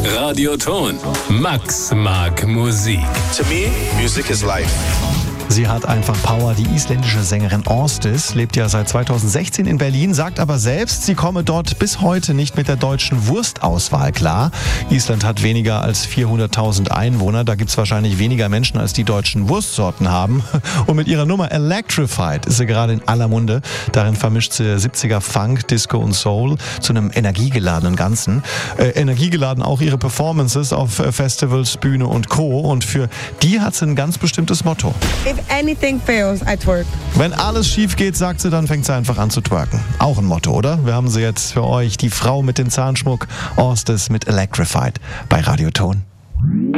Radioton. Max mag Musik. To me, music is life. Sie hat einfach Power. Die isländische Sängerin Ásdís lebt ja seit 2016 in Berlin, sagt aber selbst, sie komme dort bis heute nicht mit der deutschen Wurstauswahl klar. Island hat weniger als 400.000 Einwohner. Da gibt es wahrscheinlich weniger Menschen, als die deutschen Wurstsorten haben. Und mit ihrer Nummer Electrified ist sie gerade in aller Munde. Darin vermischt sie 70er Funk, Disco und Soul zu einem energiegeladenen Ganzen. Energiegeladen auch ihre Performances auf Festivals, Bühne und Co. Und für die hat sie ein ganz bestimmtes Motto. If anything fails, I twerk. Wenn alles schief geht, sagt sie, dann fängt sie einfach an zu twerken. Auch ein Motto, oder? Wir haben sie jetzt für euch, die Frau mit dem Zahnschmuck, Ásdís mit Electrified bei Radioton.